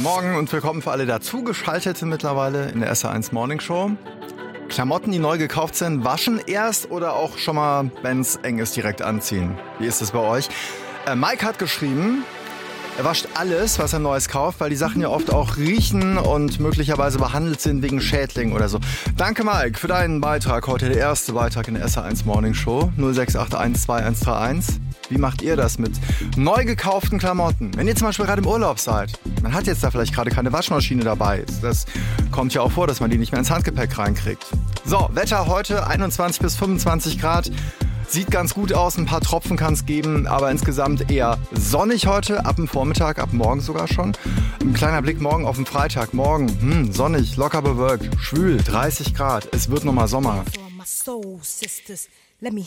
Morgen und willkommen für alle dazugeschalteten mittlerweile in der SR1 Morning Show. Klamotten, die neu gekauft sind, waschen erst oder auch schon mal, wenn es eng ist, direkt anziehen. Wie ist es bei euch? Mike hat geschrieben, er wascht alles, was er Neues kauft, weil die Sachen ja oft auch riechen und möglicherweise behandelt sind wegen Schädlingen oder so. Danke Mike für deinen Beitrag. Heute der erste Beitrag in der SR1 Morning Show. 06812131. Wie macht ihr das mit neu gekauften Klamotten? Wenn ihr zum Beispiel gerade im Urlaub seid, man hat jetzt da vielleicht gerade keine Waschmaschine dabei. Das kommt ja auch vor, dass man die nicht mehr ins Handgepäck reinkriegt. So, Wetter heute 21 bis 25 Grad. Sieht ganz gut aus, ein paar Tropfen kann es geben, aber insgesamt eher sonnig heute, ab dem Vormittag, ab morgen sogar schon. Ein kleiner Blick morgen auf den Freitag. Morgen, sonnig, locker bewölkt, schwül, 30 Grad. Es wird nochmal Sommer.